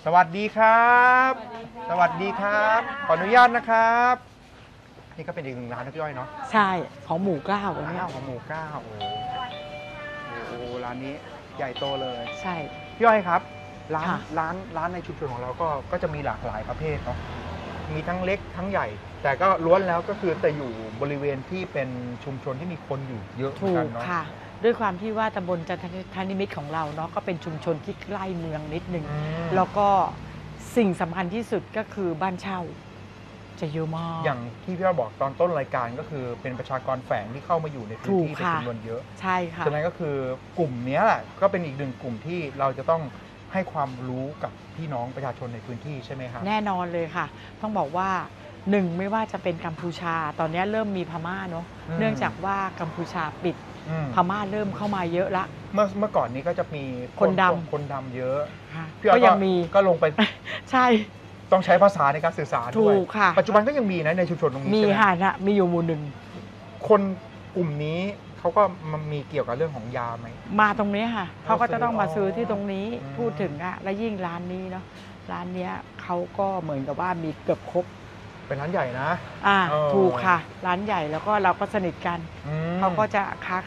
สวัสดีครับ สวัสดีครับ ขออนุญาตนะครับ นี่ก็เป็นอีกหนึ่งร้านนะพี่อ้อยเนาะใช่ของหมู่เก้าอันนี้ข้าวของหมูก้าวโอ้โหร้านนี้ใหญ่โตเลยใช่พี่อ้อยครับ ร้านค่ะร้านในชุมชนของเราก็จะมีหลากหลายประเภทเนาะ มีทั้งเล็กทั้งใหญ่ แต่ก็ล้วนแล้วก็คือแต่อยู่บริเวณที่เป็นชุมชนที่มีคนอยู่เยอะเหมือถูนกักนเนาะค่ะ ด้วยความที่ว่าตำบลจันทนิมิตรของเราเนาะก็เป็นชุมชนที่ใกล้เมืองนิดนึงอืมแล้วก็สิ่งสำคัญที่สุดก็คือบ้านเช่า จะเยอะมากอย่างที่พี่อ้อยบอกตอนต้นรายการก็คือเป็นประชากรแฝงที่เข้ามาอยู่ในพื้นถูกที่เป็นค่ะจำนวนเยอะใช่ค่ะฉะนั้นก็คือกลุ่มเนี้ยแหละก็เป็นอีกหนึ่งกลุ่มที่เราจะต้องให้ความรู้กับพี่น้องประชาชนในพื้นที่ใช่ไหมครับแน่นอนเลยค่ะ ต้องบอกว่าหนึ่งไม่ว่าจะเป็นกัมพูชา ตอนนี้เริ่มมีพม่าเนาะอืมเนื่องจากว่ากัมพูชาปิดอืมพม่าเริ่มเข้ามาเยอะละเมื่อก่อนนี้ก็จะมีคนดำคนดำเยอะค่ะพี่อ้อก็ยังมีก็ลงไปใช่ต้องใช้ภาษาในการสื่อสารด้วยถูกค่ะปัจจุบันก็ยังมีนะในชุมชนตรงนี้มีใช่ไหมค่ะนะมีอยู่หมู่หนึ่งคนกลุ่มนี้เขาก็มันมีเกี่ยวกับเรื่องของยาไหมมาตรงนี้ค่ะ เขาก็จะต้องมาซื้อที่ตรงนี้อืมพูดถึงอะและยิ่งร้านนี้เนาะร้านเนี้ยเขาก็เหมือนกับว่ามีเกือบครบเป็นร้านใหญ่นะอ่าเออถูกค่ะ ร้านใหญ่แล้วก็เราก็สนิทกันอืมเขาก็จะค้า